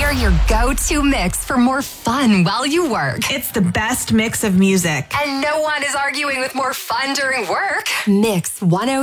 We're your go-to mix for more fun while you work. It's the best mix of music. And no one is arguing with more fun during work. Mix 102.